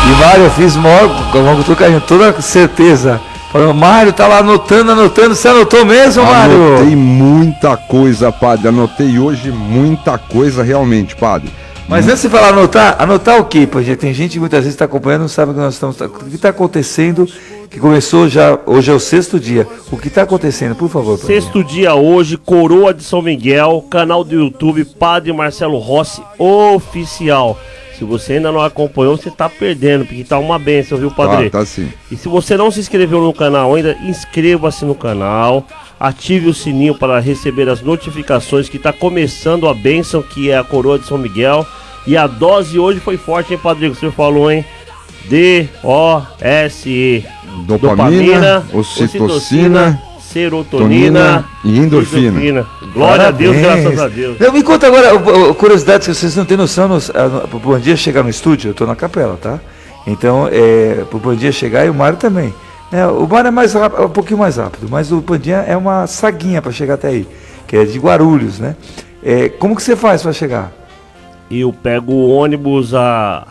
E Mário, eu fiz com carinho, toda certeza. Falei, Mário, tá lá anotando, você anotou mesmo, Mário? Anotei muita coisa, padre, anotei hoje muita coisa realmente, padre. Mas antes de falar anotar o quê? Porque tem gente que muitas vezes está acompanhando, não sabe o que nós estamos, o que está acontecendo, que começou já, hoje é o 6º dia. O que está acontecendo, por favor? 6º dia hoje, Coroa de São Miguel, canal do YouTube, Padre Marcelo Rossi Oficial. Se você ainda não acompanhou, você tá perdendo, porque tá uma benção, viu, Padre? Tá sim. E se você não se inscreveu no canal ainda, inscreva-se no canal, ative o sininho para receber as notificações que tá começando a bênção, que é a Coroa de São Miguel. E a dose hoje foi forte, hein, Padre? Você falou, hein? DOSE. Dopamina, ocitocina, serotonina e endorfina. Glória a Deus, graças a Deus. Me conta agora, curiosidade, que vocês não têm noção, pro Bom Dia chegar no estúdio, eu tô na capela, tá? Então, pro Bom Dia chegar e o Mário também. O Mário é mais rápido, um pouquinho mais rápido, mas o Bom Dia é uma saguinha para chegar até aí, que é de Guarulhos, né? Como que você faz para chegar? Eu pego o ônibus a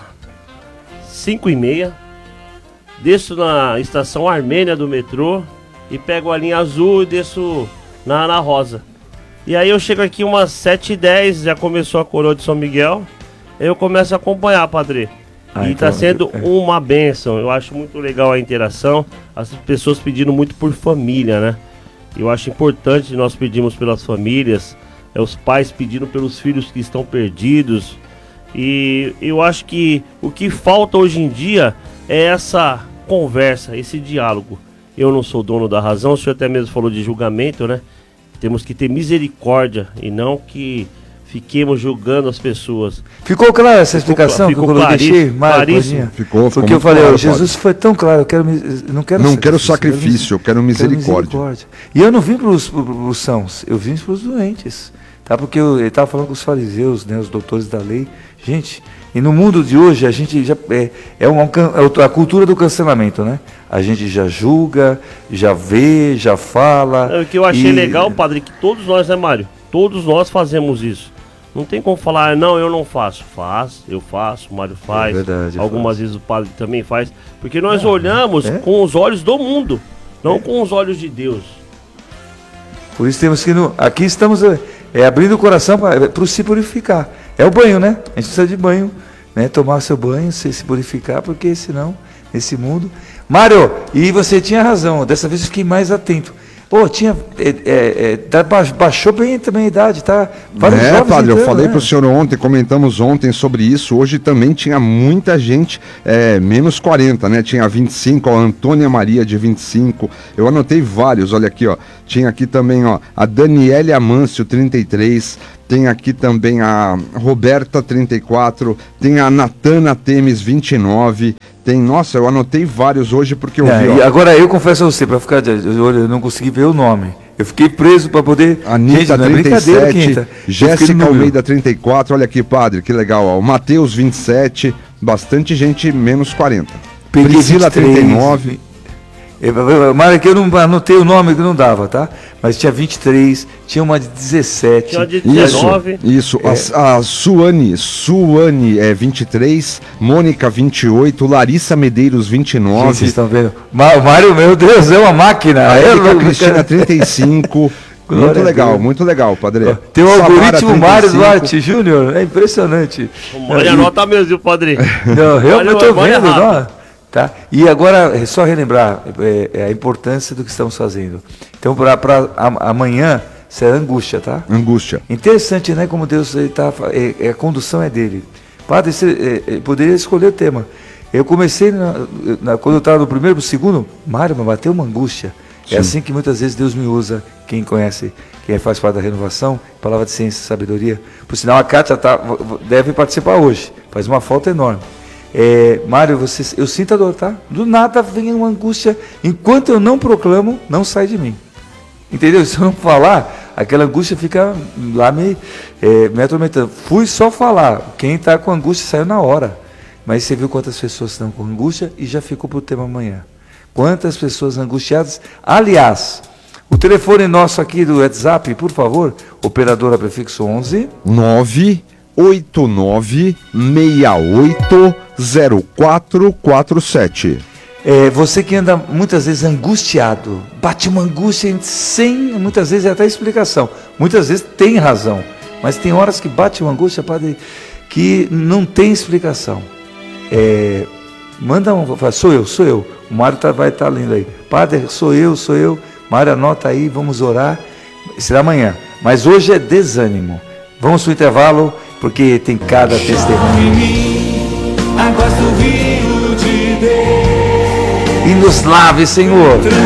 5h30, desço na estação Armênia do metrô e pego a linha azul e desço na Ana Rosa. E aí eu chego aqui umas 7h10, já começou a Coroa de São Miguel, aí eu começo a acompanhar, Padre. E então, tá sendo uma bênção, eu acho muito legal a interação, as pessoas pedindo muito por família, né? Eu acho importante nós pedirmos pelas famílias, os pais pedindo pelos filhos que estão perdidos. E eu acho que o que falta hoje em dia é essa conversa, esse diálogo. Eu não sou dono da razão, o senhor até mesmo falou de julgamento, né? Temos que ter misericórdia e não que fiquemos julgando as pessoas. Ficou clara essa explicação? Ficou claríssimo. Ficou porque eu falei, Jesus foi tão claro, eu não quero sacrifício, eu quero misericórdia. E eu não vim para os sãos, eu vim para os doentes. Tá? Porque ele estava falando com os fariseus, né, os doutores da lei. Gente, e no mundo de hoje a gente já a cultura do cancelamento, né? A gente já julga, já vê, já fala. O que eu achei legal, Padre, que todos nós, né, Mário? Todos nós fazemos isso. Não tem como falar, não, eu não faço. Eu faço, o Mário faz. Verdade, algumas vezes o Padre também faz. Porque nós olhamos com os olhos do mundo, não com os olhos de Deus. Por isso temos que aqui estamos abrindo o coração para se purificar. É o banho, né? A gente precisa de banho, né? Tomar seu banho, se purificar, porque senão, nesse mundo... Mário, e você tinha razão, dessa vez eu fiquei mais atento. Baixou bem também a idade, tá? Padre, entrando, eu falei para o senhor ontem, comentamos ontem sobre isso, hoje também tinha muita gente, menos 40, né? Tinha 25, a Antônia Maria de 25, eu anotei vários, olha aqui, ó. Tinha aqui também, ó, a Daniele Amâncio, 33, tem aqui também a Roberta, 34, tem a Natana Temes, 29, nossa, eu anotei vários hoje porque eu vi, ó. E agora eu confesso a você, para ficar de olho, eu não consegui ver o nome. Eu fiquei preso para poder... Anitta, 37, Jéssica Almeida, 34, olha aqui, Padre, que legal, ó. O Mateus, 27, bastante gente menos 40. Priscila, 39... Mário, que eu não anotei o nome que não dava, tá? Mas tinha 23, tinha uma de 17. Tinha uma de 19. Isso. A Suane 23, Mônica 28, Larissa Medeiros 29. Vocês estão vendo? Mário, meu Deus, é uma máquina. A Cristina 35. Muito legal, Padre. Tem o algoritmo Mário Duarte Júnior, é impressionante. O Mário anota mesmo, viu, Padre? Não, realmente estou vendo, não. Tá? E agora, é só relembrar a importância do que estamos fazendo. Então, para amanhã, será angústia, tá? Angústia. Interessante, né? Como Deus está. A condução é dele. Padre, você poderia escolher o tema. Eu comecei, quando eu estava no primeiro, no segundo, Mário, mas bateu uma angústia. Sim. É assim que muitas vezes Deus me usa, quem conhece, quem faz parte da renovação, palavra de ciência e sabedoria. Por sinal, a Kátia deve participar hoje, faz uma falta enorme. Mário, eu sinto a dor, tá? Do nada vem uma angústia. Enquanto eu não proclamo, não sai de mim. Entendeu? Se eu não falar, aquela angústia fica lá me atormentando. Fui só falar. Quem está com angústia saiu na hora. Mas você viu quantas pessoas estão com angústia e já ficou para o tema amanhã. Quantas pessoas angustiadas. Aliás, o telefone nosso aqui do WhatsApp, por favor, operadora prefixo 11 9 989680447. Você que anda muitas vezes angustiado, bate uma angústia sem, muitas vezes, até explicação. Muitas vezes tem razão, mas tem horas que bate uma angústia, padre, que não tem explicação. Manda sou eu. O Mário vai estar lendo aí. Padre, sou eu. Mário, anota aí, vamos orar. Será amanhã. Mas hoje é desânimo. Vamos para o intervalo, porque tem cada testemunho. E nos lave, Senhor.